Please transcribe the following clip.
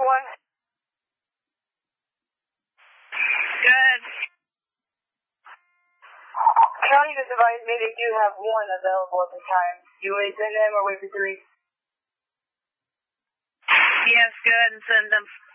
one? Good. County just advised me they do have one available at the time. Do you want to send them or wait for 3? Yes, go ahead and send them.